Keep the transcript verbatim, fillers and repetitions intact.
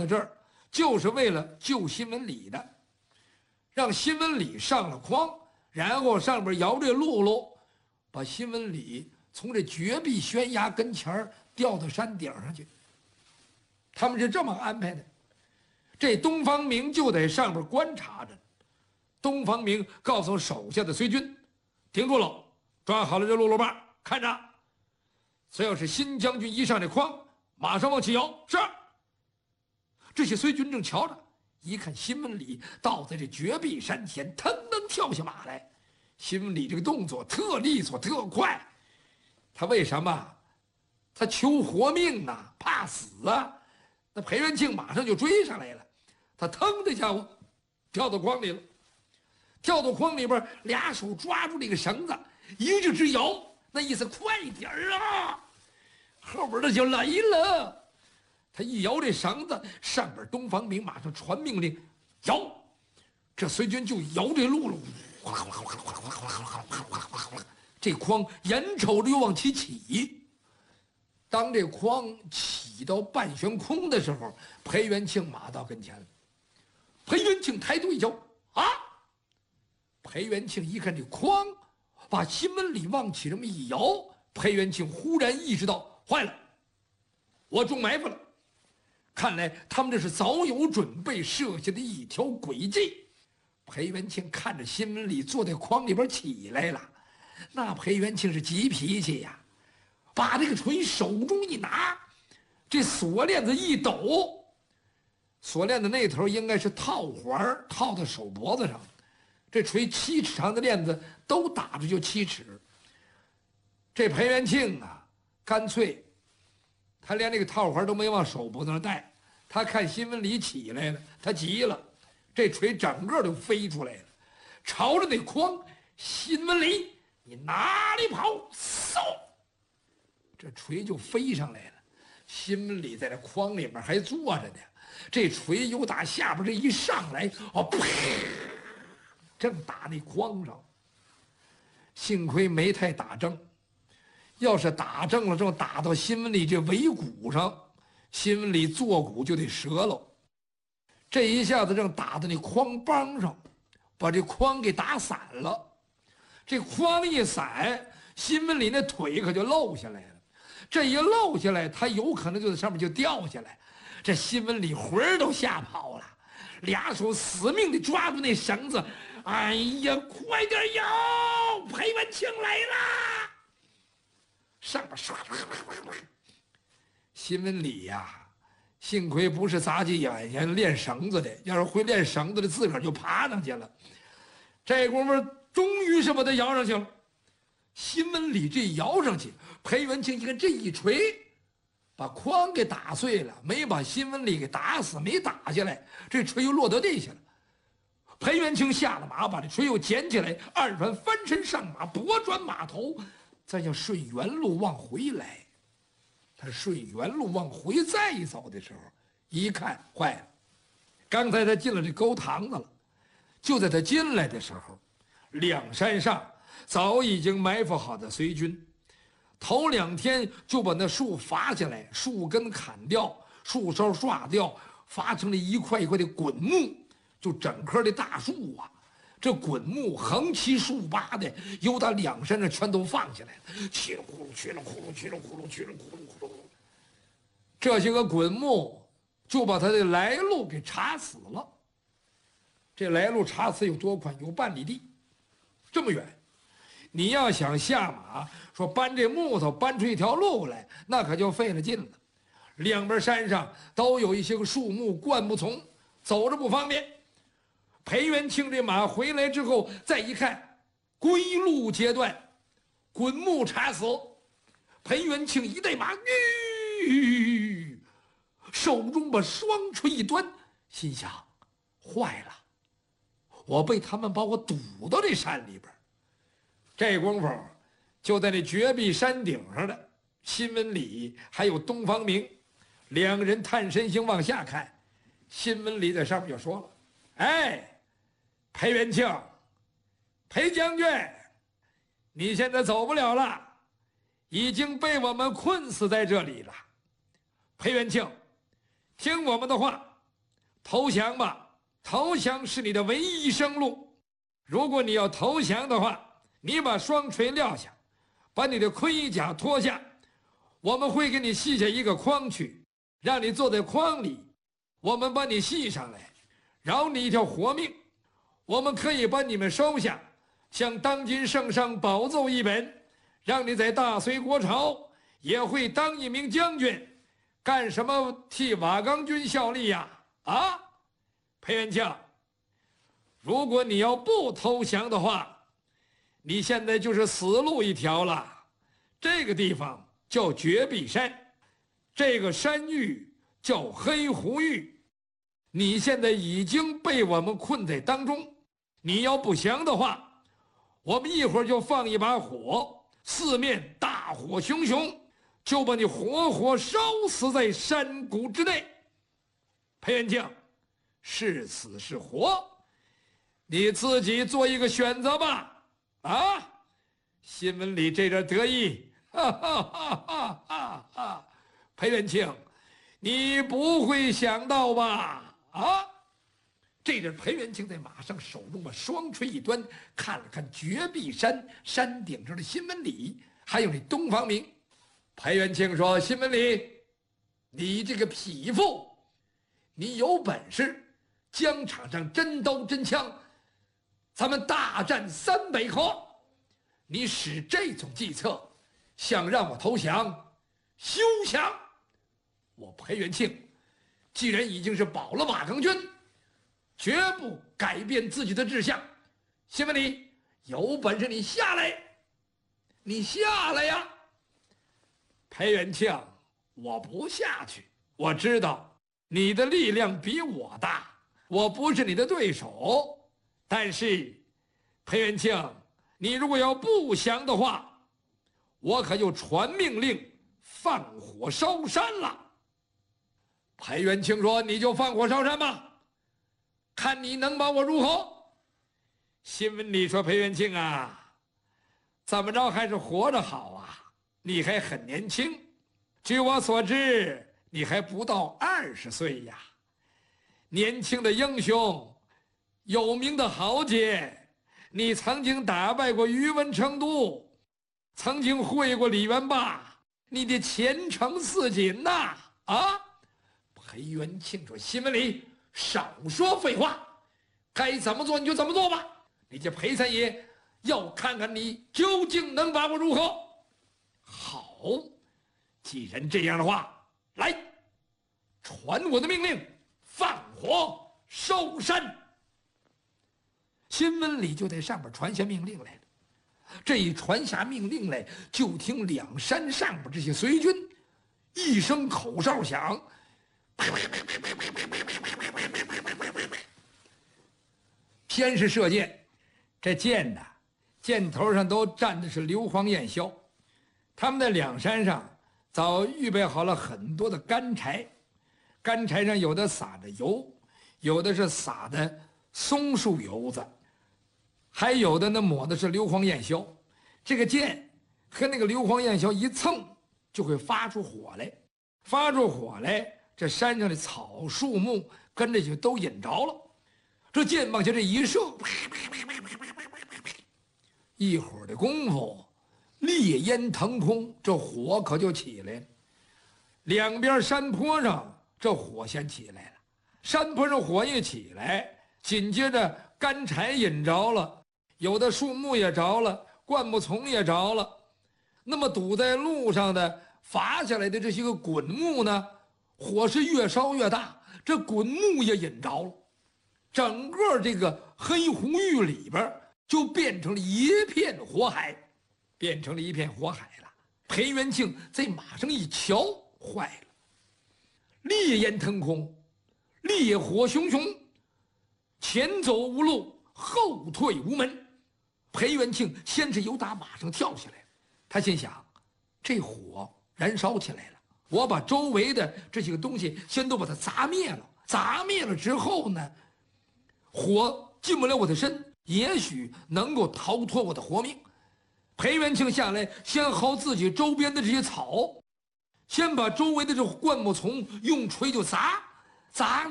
到这儿，就是为了救新文里的，让新文里上了筐，然后上边摇这辘轳，把新文里从这绝壁悬崖跟前吊到山顶上去。他们是这么安排的。这东方明就在上边观察着。东方明告诉手下的随军，停住了，抓好了这辘轳把，看着，只要是新将军一上这筐，马上往起摇。是。这些随军正瞧着，一看新文里倒在这绝壁山前，腾腾跳下马来。新文里这个动作特利索特快，他为什么？他求活命啊，怕死啊。那裴元庆马上就追上来了，他腾的家伙跳到筐里了，跳到筐里边，俩手抓住这个绳子，一个直摇，那意思快点啊！后边的就来了。他一摇这绳子，上边东方明马上传命令，摇。这随军就摇这辘轳，这筐眼瞅着又往起起。当这筐起到半悬空的时候，裴元庆马到跟前了。裴元庆抬头一瞧，啊！裴元庆一看这筐，把新文里往起这么一摇，裴元庆忽然意识到，坏了，我中埋伏了。看来他们这是早有准备设下的一条诡计。裴元庆看着新文里坐在筐里边起来了，那裴元庆是急脾气呀，把这个锤手中一拿，这锁链子一抖，锁链子那头应该是套环套到手脖子上，这锤七尺长的链子都打着就七尺。这裴元庆啊，干脆他连这个套环都没往手脖子上戴，他看新文里起来了，他急了，这锤整个就飞出来了，朝着那筐，新文里，你哪里跑？嗖！这锤就飞上来了。新文里在这筐里面还坐着呢，这锤又打下边这一上来，哦，啪！正打那筐上。幸亏没太打正，要是打正了，正打到新文里这尾骨上，新文里坐骨就得折了。这一下子正打到那筐帮上，把这筐给打散了。这筐一散，新文里那腿可就露下来了。这一露下来，他有可能就在上面就掉下来。这新文里魂儿都吓跑了，俩手死命地抓住那绳子。哎呀，快点摇！裴元庆来啦！上边唰唰唰唰。新文里呀、啊，幸亏不是杂技演员练绳子的，要是会练绳子的，自个儿就爬上去了。这功夫终于是把他摇上去了。新文里这摇上去，裴元庆一看这一锤，把筐给打碎了，没把新文里给打死，没打下来，这锤又落到地下了。裴元庆下了马，把这锤又捡起来，二转翻身上马，拨转马头，再要顺原路往回来。他顺原路往回再走的时候，一看坏了，刚才他进了这沟塘子了。就在他进来的时候，两山上早已经埋伏好的随军，头两天就把那树伐下来，树根砍掉，树梢刷掉，伐成了一块一块的滚木，就整棵的大树啊，这滚木横七竖八的，由打两山上全都放下来了，嘁哩呼噜，嘁哩呼噜，嘁哩呼噜，嘁哩呼噜呼噜。这些个滚木就把他的来路给查死了。这来路查死有多宽？有半里地，这么远。你要想下马，说搬这木头搬出一条路来，那可就费了劲了。两边山上都有一些个树木灌木丛，走着不方便。裴元庆这马回来之后，再一看，归路截断，滚木查死。裴元庆一带马，吁，手中把双锤一端，心想：坏了，我被他们把我堵到这山里边。这功夫，就在那绝壁山顶上的新文里还有东方明，两个人探身星往下看。新文里在上面就说了：“哎，裴元庆，裴将军，你现在走不了了，已经被我们困死在这里了。裴元庆，听我们的话， 投降吧，投降是你的唯一生路。如果你要投降的话，你把双锤撂下，把你的盔甲脱下，我们会给你系下一个筐去，让你坐在筐里，我们把你系上来，饶你一条活命。我们可以把你们收下，向当今圣上保奏一本，让你在大隋国朝也会当一名将军。干什么替瓦岗军效力呀？啊，裴元庆，如果你要不投降的话，你现在就是死路一条了。这个地方叫绝壁山，这个山域叫黑狐峪，你现在已经被我们困在当中。你要不降的话，我们一会儿就放一把火，四面大火熊熊，就把你活活烧死在山谷之内。裴元庆，是死是活，你自己做一个选择吧。啊，新闻里这点得意，哈哈哈哈哈哈！裴元庆，你不会想到吧？啊！这阵裴元庆在马上手中把双锤一端，看了看绝壁山山顶上的新闻里，还有那东方明。裴元庆说：“新闻里，你这个匹夫，你有本事，疆场上真刀真枪，咱们大战三百合，你使这种计策，想让我投降，休想！我裴元庆，既然已经是保了瓦岗军，绝不改变自己的志向。新闻里，有本事你下来，你下来呀！”裴元庆，我不下去。我知道你的力量比我大，我不是你的对手。但是，裴元庆，你如果要不降的话，我可就传命令放火烧山了。裴元庆说：“你就放火烧山吧，看你能把我如何？”新闻里说：“裴元庆啊，怎么着还是活着好啊？你还很年轻，据我所知，你还不到二十岁呀。年轻的英雄，有名的豪杰，你曾经打败过宇文成都，曾经会过李元霸，你的前程似锦呐！啊！”裴元庆说：“新闻里少说废话，该怎么做你就怎么做吧。你这裴三爷要看看你究竟能把我如何。”好，既然这样的话，来，传我的命令，放火烧山。新闻里就在上边传下命令来了。这一传下命令来，就听两山上边这些随军一声口哨响，偏是射箭，这箭呢，箭头上都站的是硫磺焰硝。他们在两山上早预备好了很多的干柴，干柴上有的撒着油，有的是撒的松树油子，还有的呢抹的是硫磺焰硝。这个箭和那个硫磺焰硝一蹭，就会发出火来，发出火来，这山上的草树木跟着就都引着了。这箭往下这一射，一会儿的功夫，烈烟腾空，这火可就起来了。两边山坡上这火先起来了，山坡上火一起来，紧接着干柴引着了，有的树木也着了，灌木丛也着了。那么堵在路上的伐下来的这些个滚木呢，火是越烧越大，这滚木也引着了，整个这个黑狐峪里边就变成了一片火海。变成了一片火海了。裴元庆在马上一瞧，坏了！烈焰腾空，烈火熊熊，前走无路，后退无门。裴元庆先是由打马上跳下来，他心想：这火燃烧起来了，我把周围的这些个东西先都把它砸灭了。砸灭了之后呢，火进不了我的身，也许能够逃脱我的活命。裴元庆下来，先薅自己周边的这些草，先把周围的这灌木丛用锤就砸，砸